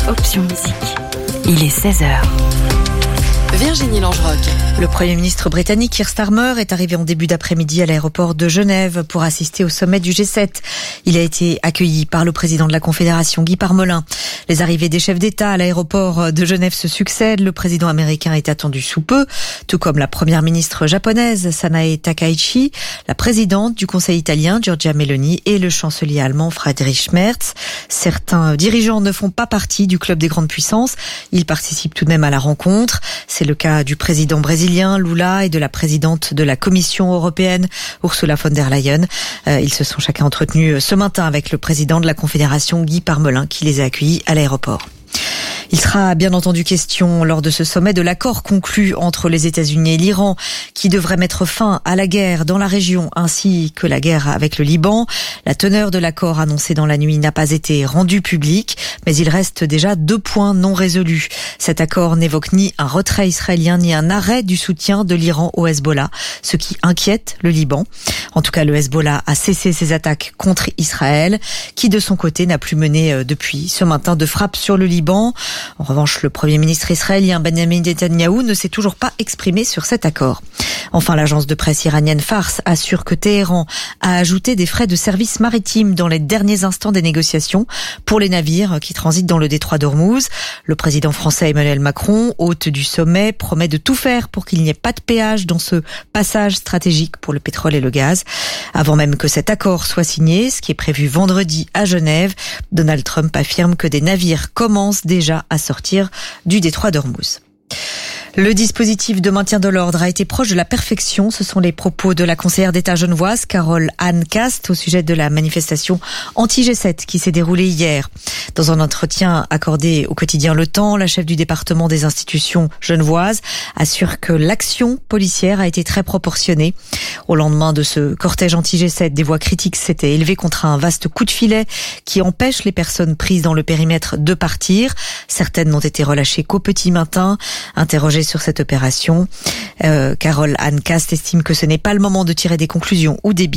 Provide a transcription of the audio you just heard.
Option Musique. Il est 16h. Virginie Langeroc. Le Premier ministre britannique Keir Starmer est arrivé en début d'après-midi à l'aéroport de Genève pour assister au sommet du G7. Il a été accueilli par le président de la Confédération, Guy Parmelin. Les arrivées des chefs d'État à l'aéroport de Genève se succèdent. Le président américain est attendu sous peu, tout comme la première ministre japonaise, Sanae Takaichi, la présidente du Conseil italien, Giorgia Meloni, et le chancelier allemand, Friedrich Merz. Certains dirigeants ne font pas partie du club des grandes puissances. Ils participent tout de même à la rencontre. C'est le cas du président brésilien Lula et de la présidente de la Commission européenne Ursula von der Leyen. Ils se sont chacun entretenus ce matin avec le président de la Confédération Guy Parmelin qui les a accueillis à l'aéroport. Il sera bien entendu question lors de ce sommet de l'accord conclu entre les États-Unis et l'Iran qui devrait mettre fin à la guerre dans la région ainsi que la guerre avec le Liban. La teneur de l'accord annoncé dans la nuit n'a pas été rendue publique, mais il reste déjà 2 points non résolus. Cet accord n'évoque ni un retrait israélien ni un arrêt du soutien de l'Iran au Hezbollah, ce qui inquiète le Liban. En tout cas, le Hezbollah a cessé ses attaques contre Israël, qui de son côté n'a plus mené depuis ce matin de frappe sur le Liban. En revanche, le Premier ministre israélien Benjamin Netanyahou ne s'est toujours pas exprimé sur cet accord. Enfin, l'agence de presse iranienne Fars assure que Téhéran a ajouté des frais de service maritime dans les derniers instants des négociations pour les navires qui transitent dans le détroit d'Ormuz. Le président français Emmanuel Macron, hôte du sommet, promet de tout faire pour qu'il n'y ait pas de péage dans ce passage stratégique pour le pétrole et le gaz. Avant même que cet accord soit signé, ce qui est prévu vendredi à Genève, Donald Trump affirme que des navires commencent déjà à sortir du détroit d'Ormuz. Le dispositif de maintien de l'ordre a été proche de la perfection. Ce sont les propos de la conseillère d'État genevoise, Carole-Anne Cast, au sujet de la manifestation anti-G7 qui s'est déroulée hier. Dans un entretien accordé au quotidien Le Temps, la chef du département des institutions genevoises assure que l'action policière a été très proportionnée. Au lendemain de ce cortège anti-G7, des voix critiques s'étaient élevées contre un vaste coup de filet qui empêche les personnes prises dans le périmètre de partir. Certaines n'ont été relâchées qu'au petit matin. Interrogée sur cette opération, Carole-Anne Cast estime que ce n'est pas le moment de tirer des conclusions ou des